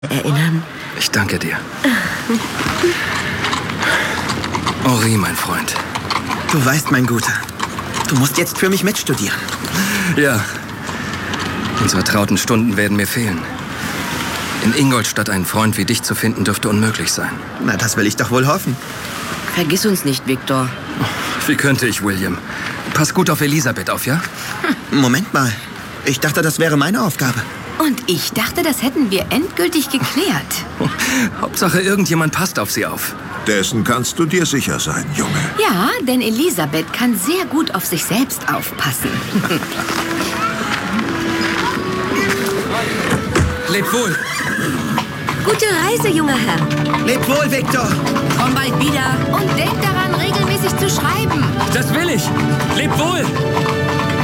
erinnern? Ich danke dir. Henri, mein Freund. Du weißt, mein Guter, du musst jetzt für mich mitstudieren. Ja. Unsere trauten Stunden werden mir fehlen. In Ingolstadt einen Freund wie dich zu finden, dürfte unmöglich sein. Na, das will ich doch wohl hoffen. Vergiss uns nicht, Victor. Wie könnte ich, William? Pass gut auf Elisabeth auf, ja? Moment mal. Ich dachte, das wäre meine Aufgabe. Und ich dachte, das hätten wir endgültig geklärt. Hauptsache, irgendjemand passt auf sie auf. Dessen kannst du dir sicher sein, Junge. Ja, denn Elisabeth kann sehr gut auf sich selbst aufpassen. Lebt wohl! Gute Reise, junger Herr. Lebt wohl, Victor! Komm bald wieder. Und denk daran, regelmäßig zu schreiben. Das will ich! Lebt wohl!